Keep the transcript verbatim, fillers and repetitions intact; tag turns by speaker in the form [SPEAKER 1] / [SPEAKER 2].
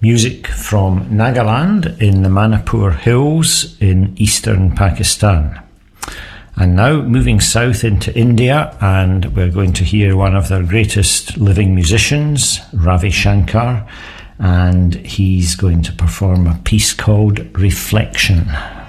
[SPEAKER 1] music from Nagaland in the Manipur Hills in eastern Pakistan. And now moving south into India, and we're going to hear one of their greatest living musicians, Ravi Shankar, and he's going to perform a piece called Reflection.